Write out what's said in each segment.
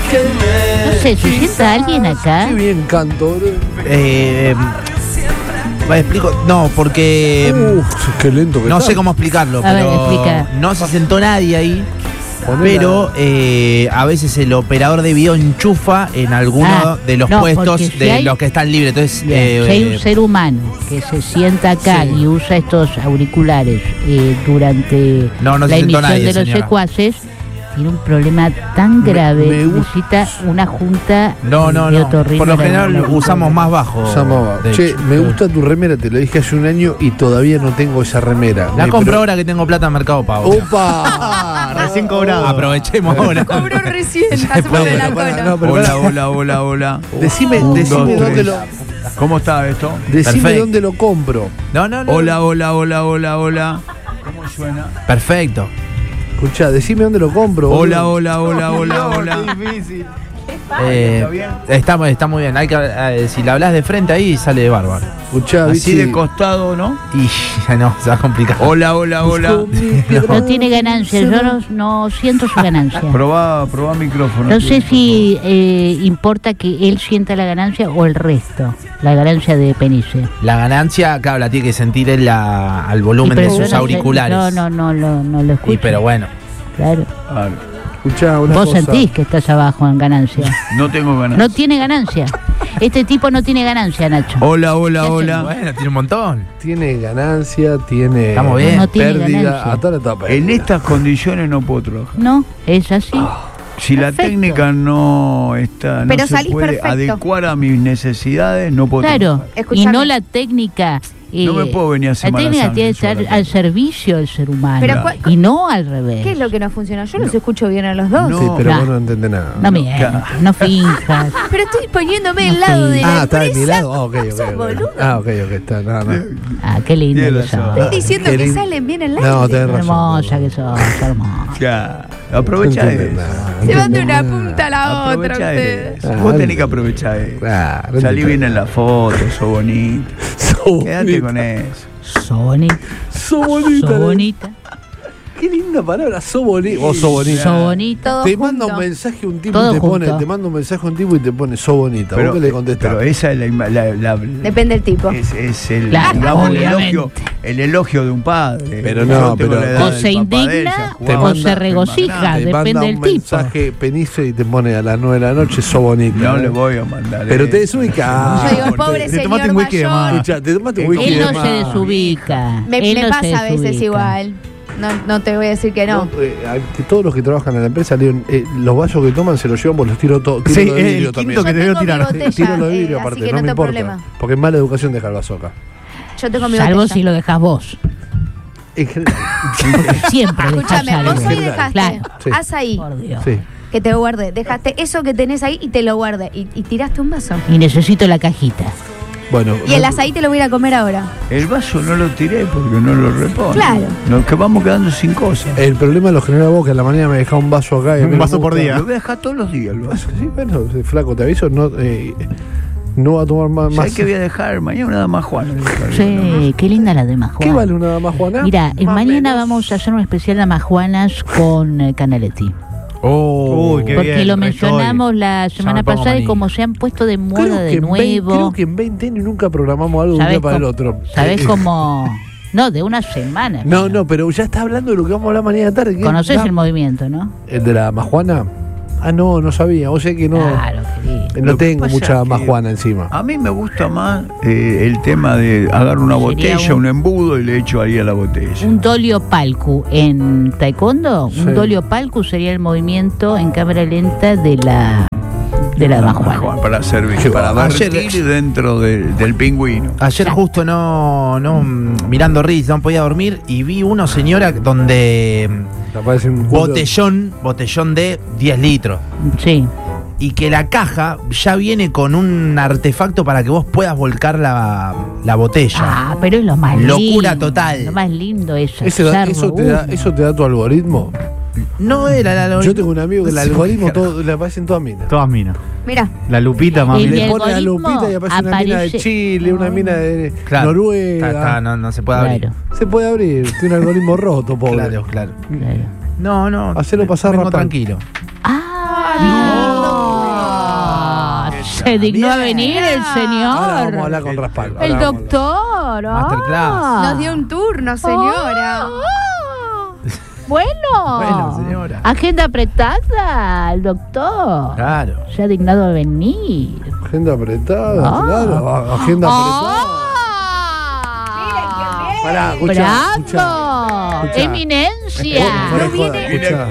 No sé, ¿se sienta alguien acá? Qué bien canto. Explico, no, porque qué lento que no está. sé cómo explicarlo, A ver, pero explica. no se sentó nadie ahí. Ponela. Pero a veces el operador de video enchufa en alguno de los puestos porque si de hay- los que están libres. Entonces, Bien, si hay un ser humano que se sienta acá Sí. y usa estos auriculares durante No se la sentó emisión nadie, de los señora. secuaces, tiene un problema tan grave, me gusta- necesita una junta no. de otorrino. Por lo general usamos más bajo. de Che, hecho. me gusta tu remera, te lo dije hace un año y todavía no tengo esa remera. La compro ahora que tengo plata en Mercado Pago. ¡Opa! Recién cobrado. Aprovechemos ahora. Cobró recién, Ya está puede. en la Pará, cola. no, pero Hola. Decime dos, dónde tres. lo. ¿Cómo está esto? Decime Perfecto. dónde lo compro. No. Hola. ¿Cómo suena? Perfecto. Escuchá, decime dónde lo compro. Hola. Está bien. Está muy bien. Hay que, si le hablas de frente ahí, sale de bárbaro. Escuchá, Así Vichy. de costado, ¿no? Y ya no, se va a complicar. Hola. No tiene ganancia, yo no siento su ganancia. Probá micrófono. No sé si importa que él sienta la ganancia o el resto, la ganancia de Penice. La ganancia, claro, la tiene que sentir él al volumen Sí, pero de yo sus no sé, auriculares. No lo escucho. Y pero bueno. Claro. Escuchá, una Vos cosa. sentís que estás abajo en ganancia. No tengo ganas. No tiene ganancia. Este tipo no tiene ganancia, Nacho. Hola. Bueno, tiene un montón. Tiene ganancia, tiene Estamos bien. No tiene pérdida. ganancia. Hasta la etapa. En estas condiciones no puedo trabajar. No, es así. Si la Perfecto. técnica no está, Pero no se salís puede perfecto. adecuar a mis necesidades, no puedo Claro. trabajar. Y Escuchame. no la técnica. No me puedo venir a La Semana técnica Santa tiene que sola, estar claro. al servicio del ser humano. Pero y no al revés. ¿Qué es lo que no funciona? Yo los escucho bien a los dos. No. Sí, pero No. vos no entendés nada. No mientas, no finjas. Pero estoy poniéndome No al lado de la Está de mi empresa. lado. Ok. Sos boludo. Ok, está. No. Ah, qué lindo Tiene que sos. razón. Estoy diciendo Qué que lindo. salen bien al No, aire. tenés razón. Hermosa que sos, hermosa. Ya, aprovecha No entendés eso. nada. Se van de una punta a la otra Aprovecha ustedes. eso. Vos tenés que aprovechar eso. Claro, Salí no bien en la foto, sos bonito. Quédate con eso. Sos bonita. Sos bonita. Sos bonita. Qué linda palabra, sos bonita. Vos sos bonita. Sos bonita. Todo Te manda junto. un mensaje un tipo Todo y te pone, junto. te manda un mensaje un tipo y te pone sos bonita. ¿Vos qué le contestás? pero esa es Depende del tipo. es el, Claro, digamos, obviamente. el elogio de un padre. Pero Yo no, tengo pero- la edad O del se papá de indigna ella, o jugaba. manda- se regocija, te depende manda del un tipo. mensaje penice y te pone a las 9 de la noche sos bonita. No le voy a mandar. Pero te eso. desubicás. Yo digo, pobre Te tomaste señor un whisky de mayor. más. Escuchá, te tomaste un whisky Él de no más. se desubica. Me Él no se pasa a veces desubica. igual. No te voy a decir que no. Que todos los que trabajan en la empresa, León, los vasos que toman se los llevan por los tiro todos. Sí, Tiro de es el vidrio quinto también. que te Yo veo tengo mi tirar. botella, Tiro de vidrio así aparte, que no no me tengo importa. problema. Porque es mala educación dejar el vaso acá. Yo tengo mi Salvo botella. si lo dejas vos. En general. Siempre dejas Escúchame, algo. vos hoy general. dejaste. Claro. Sí. Haz ahí. Por Dios. Sí. Que te guarde. Dejaste eso que tenés ahí y te lo guardé. Y tiraste un vaso. Y necesito la cajita. Bueno. Y el azaí te lo voy a ir a comer ahora. El vaso no lo tiré porque no lo repongo. Claro. Nos que vamos quedando sin cosas. El problema lo genera vos, que a la mañana me dejás un vaso acá. Y a mí Un me vaso por gusta. día. Lo voy a dejar todos los días el vaso. Sí, bueno, flaco, te aviso, no va a tomar más. ¿Sabés qué voy a dejar? Mañana una dama Juana. Sí, qué linda la de Majuana. ¿Qué vale una dama Juana? Mira, Más mañana menos. vamos a hacer un especial de Majuanas con Canaletti. Uy, qué Porque bien, lo estoy. mencionamos la semana me pongo pasada y manija. como se han puesto de moda Creo de que, nuevo. creo que en 20 años nunca programamos algo de un ¿Sabés día para el cómo- otro. ¿Sabés cómo? No, de una semana. No, pero ya está hablando de lo que vamos a hablar mañana tarde. ¿qué? ¿Conocés Ah, el movimiento, no? ¿El de la majuana? Ah, no sabía. O sea que no. Claro, querido. No Lo que tengo pasa mucha que- majuana encima. A mí me gusta más el tema de agarrar una Sería botella, un- un embudo y le echo ahí a la botella. Un dolio palcu en taekwondo, Sí. un dolio palcu sería el movimiento en cámara lenta de la majuana. Para servir, Qué para va. vertir dentro del pingüino. Ayer justo mirando Riz, no podía dormir y vi una señora donde Me parece un botellón de 10 litros. Sí. Y que la caja ya viene con un artefacto para que vos puedas volcar la botella. Ah, pero es lo más lindo. Locura total. Lo más lindo es ¿Eso hacerlo eso te da tu algoritmo? No era la Yo tengo un amigo que el algoritmo le aparecen todas minas. Todas minas. Mira. La Lupita, mami. Y El le pone la algoritmo lupita y aparece una mina de aparece- Chile, una mina de Claro. Noruega. No se puede abrir. Claro, Se puede abrir, tiene un algoritmo roto, pobre. Claro. claro. No. Hacelo pasar vengo rapaz. tranquilo. Ah, Se dignó a venir el señor. Ahora vamos a hablar con Raspal. El Ahora vamos doctor. Masterclass. Nos dio un turno, señora. Bueno, señora. Agenda apretada, el doctor. Claro. Se ha dignado a venir. a hablar. Agenda apretada, Ah. claro. Agenda apretada. Pará, ¡Bravo! ¡Eminencia! Fuera de joda,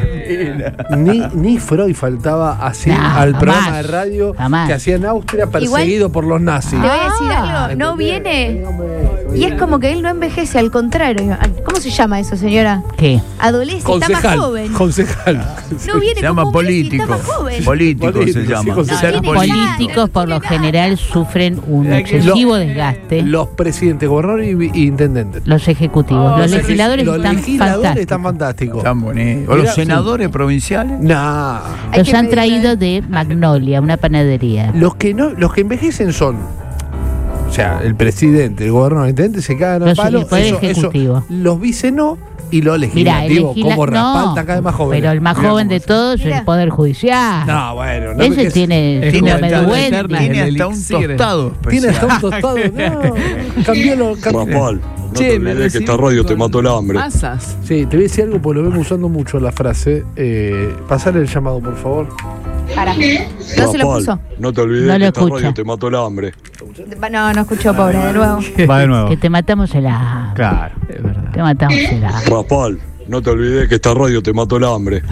ni Freud faltaba así No, al programa jamás, de radio jamás. que hacía en Austria perseguido por los nazis. Te voy a decir algo, no viene. Y es como que él no envejece, al contrario. ¿Cómo se llama eso, señora? ¿Qué? Adolece, está más Concejal, joven. concejal. No viene Se llama como un Messi, está político. más joven. Político se Político, llama. sí, concejal. Ser tiene político. Políticos por lo general sufren un excesivo desgaste. Los presidentes, gobernadores y intendentes. Los ejecutivos, los legisladores Los están legisladores fantásticos. están fantásticos. Están bonitos. O Mirá, los senadores provinciales. Nah. Hay Los que han pedirle- traído de Magnolia, una panadería. Los que envejecen son, o sea, el presidente, el gobernador, el intendente se cagan al Los- palo. el poder ejecutivo. Los vice no y los Mirá, legislativos, como Raspal está cada vez más joven. pero el más Mirá joven cómo de todos es Mirá. el Poder Judicial. No, bueno. No Ese tiene es su juventud meduende. eterna. Tiene el hasta un elixir. tostado Tiene hasta especial. un tostado. No, cambió. Raspal, no Che, te me olvides que esta recibí radio te con mató el hambre. Masas. Sí, te voy a decir algo porque lo vengo usando mucho la frase. Pasar el llamado, por favor. Para. No se lo puso. no te olvides No lo que esta escucha. radio te mató el hambre. No escuchó, pobre, de nuevo. Va de nuevo. Que te matamos el hambre. Claro. Es verdad. Te matamos el hambre. Raspal, no te olvides que esta radio te mató el hambre.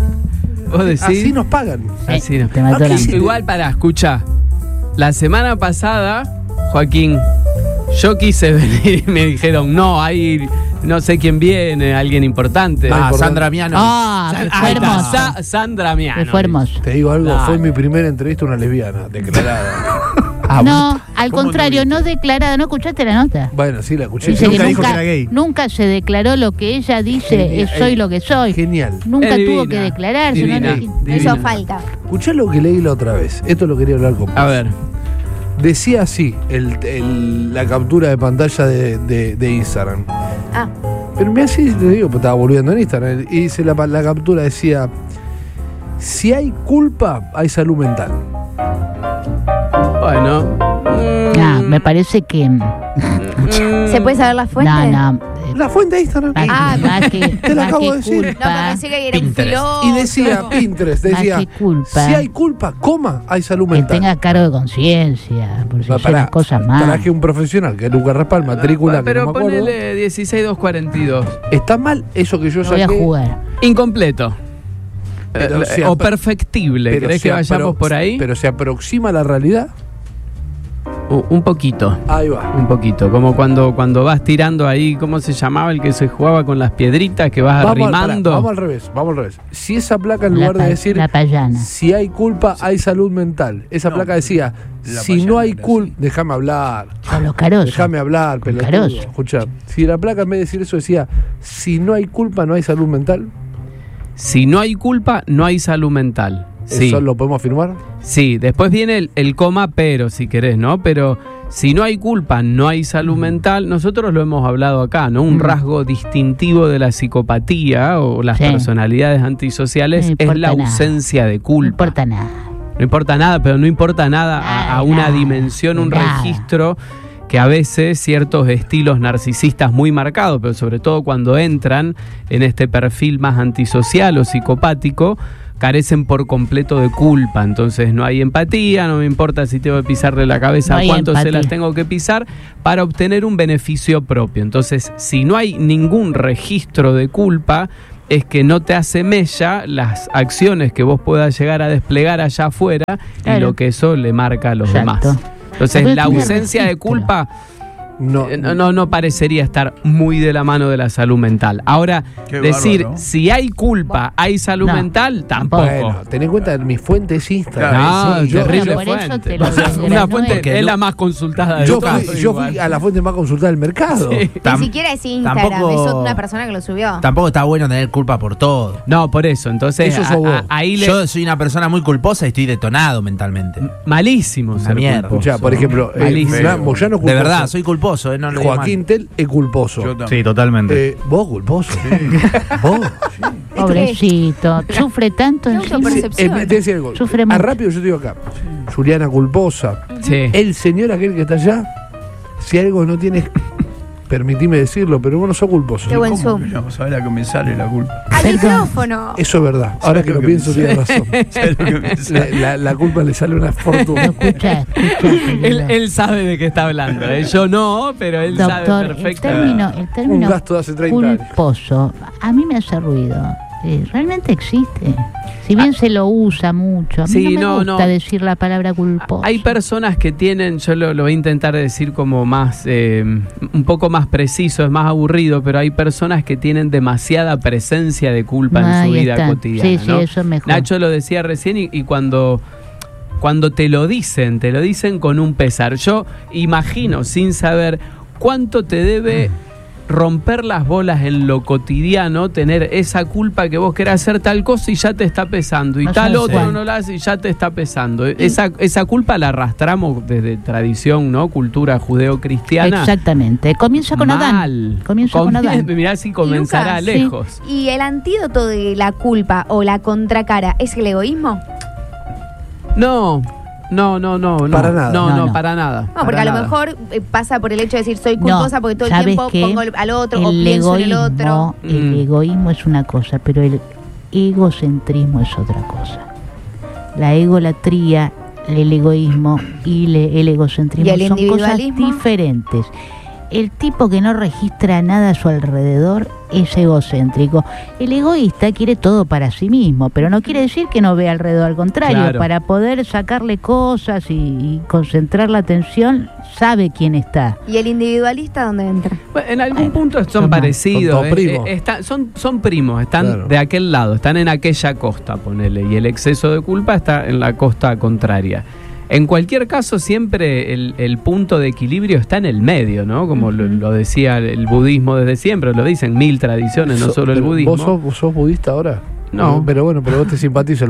Vos decís. Así nos pagan. Así no. Te mató el Aquí hambre. Igual escucha. La semana pasada, Joaquín, yo quise venir y me dijeron, no, hay no sé quién viene, alguien importante. Sandra Miano. Ah, que fue Ahí está, hermoso. Sandra Miano. Que fue hermoso. Te digo algo, Dale. fue mi primera entrevista a una lesbiana, declarada. No, al ¿Cómo contrario, no no declarada. ¿No escuchaste la nota? Bueno, sí, la escuché. Dice nunca que dijo que era gay. nunca se declaró lo que ella dice, Genial, soy lo que soy. Genial. Nunca Es tuvo divina, que declararse. divina, ¿no? divina. Eso falta. Escuchá lo que leí la otra vez. Esto lo quería hablar con vos. A ver. Decía así la captura de pantalla de Instagram. Ah, Pero me así, le digo, pues estaba volviendo en Instagram. Y dice la captura decía: si hay culpa, hay salud mental. Bueno. No, me parece que. ¿se puede saber la fuente? No. La fuente de Instagram. Más que, Te lo más acabo que de decir. No, pero culpa. pensé que era un Pinterest. filósofo. Y decía Pinterest, decía: Más que culpa. si hay culpa, hay salud Que mental. tenga cargo de conciencia, por si Para- hacen las cosas mal. Para que un profesional, que es Lucas Raspal, matrícula, que Pero no me acuerdo. ponele 16242. Está mal eso que yo Lo voy a saqué. jugar. Incompleto. Pero se O apro- perfectible. pero ¿Querés se que vayamos apro- por ahí? Pero se aproxima a la realidad. Un poquito. Ahí va. Un poquito. Como cuando vas tirando ahí, ¿cómo se llamaba el que se jugaba con las piedritas que vas arrimando? Vamos al revés. Si esa placa, en lugar de decir La payana. si hay culpa, hay salud mental, esa placa decía: la si no hay payana era culpa, así. déjame hablar. Solo caroso. Déjame hablar, pelotudo. Caroso. Escuchá, si la placa en vez de decir eso decía: si no hay culpa, no hay salud mental, Si no hay culpa, no hay salud mental. Sí. ¿eso lo podemos afirmar? Sí, después viene el coma pero, si querés, ¿no? Pero si no hay culpa, no hay salud mental. Nosotros lo hemos hablado acá, ¿no? Un rasgo distintivo de la psicopatía o las Sí. personalidades antisociales No es importa la nada. ausencia de No culpa. importa nada. No importa nada, pero no importa nada a una Nada, dimensión, un nada. registro que a veces ciertos estilos narcisistas muy marcados, pero sobre todo cuando entran en este perfil más antisocial o psicopático, carecen por completo de culpa. Entonces no hay empatía, no me importa si tengo que pisarle la cabeza No a hay cuánto se empatía. las tengo que pisar para obtener un beneficio propio. Entonces, si no hay ningún registro de culpa, es que no te hace mella las acciones que vos puedas llegar a desplegar allá afuera y Claro. lo que eso le marca a los Exacto. demás. Entonces, Pero la tiene ausencia de registro. culpa No. no parecería estar muy de la mano de la salud mental. Ahora, Qué decir bárbaro. si hay culpa, hay salud No, mental, tampoco. Bueno, ten en cuenta que mi fuente es Instagram. No, Sí, yo- terrible Bueno, por eso fuente. te lo O sea, desgranó una él. fuente Porque es Lu- la más consultada de Yo todas, fui igual. a la fuente más consultada del mercado. Sí. Ni siquiera es Instagram, tampoco- es una persona que lo subió. Tampoco está bueno tener culpa por todo. No, por eso. Entonces, Eso sos vos. ahí le. Yo soy una persona muy culposa y estoy detonado mentalmente. Malísimo Una ser mierda. culposo. Escuchá, por ejemplo, Malísimo. Moyano culposo. De verdad, soy culposo. No lo digo Joaquín mal. Tell es culposo. Yo también. Sí, totalmente. Vos culposo. Vos. Pobrecito, sufre tanto Qué encima. autopercepción. Te decía algo. Sufre A mucho. rápido yo te digo acá. Juliana culposa. Sí. El señor aquel que está allá, si algo no tienes, permitime decirlo, pero vos no sos culposo. Qué buen ¿Cómo zoom. que no? ¿Sabés la que me sale la culpa? ¡Al Perdón. micrófono! Eso es verdad. Ahora que lo pienso, tienes razón. ¿Sabés lo que me sale? La culpa le sale una fortuna. Escucha, querido. Él sabe de qué está hablando. Yo no, pero él Doctor, sabe el perfectamente. término Un gasto de hace 30 años. culposo a mí me hace ruido. Realmente existe. Si bien se lo usa mucho, a mí Sí, no me no, gusta no. decir la palabra culposo. Hay personas que tienen, yo lo voy a intentar decir como más, un poco más preciso, es más aburrido, pero hay personas que tienen demasiada presencia de culpa en su Ahí vida está. cotidiana. Sí, sí, ¿no? eso es mejor. Nacho lo decía recién y cuando te lo dicen con un pesar. Yo imagino, sin saber, cuánto te debe romper las bolas en lo cotidiano, tener esa culpa que vos querés hacer tal cosa y ya te está pesando, y No tal sé, otro sí. no lo hace y ya te está pesando. Esa culpa la arrastramos desde tradición, ¿no? Cultura judeo-cristiana. Exactamente. Comienza con Mal. Adán. Comienza con Adán. Mirá si comenzará Lucas, lejos. ¿Y el antídoto de la culpa o la contracara es el egoísmo? No. Para nada. No, No. para nada. No, porque Para a lo nada. mejor pasa por el hecho de decir soy culposa porque todo el ¿sabes tiempo qué? pongo al otro o pienso en el otro. El egoísmo es una cosa, pero el egocentrismo es otra cosa. La egolatría, el egoísmo y el egocentrismo ¿Y el son cosas individualismo? diferentes. El tipo que no registra nada a su alrededor es egocéntrico. El egoísta quiere todo para sí mismo, pero no quiere decir que no vea alrededor. Al contrario, Claro. para poder sacarle cosas y concentrar la atención, sabe quién está. ¿Y el individualista dónde entra? Bueno, en algún Bueno, punto son son más- parecidos. son todos primos. Son primos, están Claro. de aquel lado, están en aquella costa, ponele. Y el exceso de culpa está en la costa contraria. En cualquier caso, siempre el punto de equilibrio está en el medio, ¿no? Como lo decía el budismo desde siempre, lo dicen 1000 tradiciones, no solo el Pero budismo. ¿Vos sos budista ahora? No. Pero bueno, pero vos te simpatizas el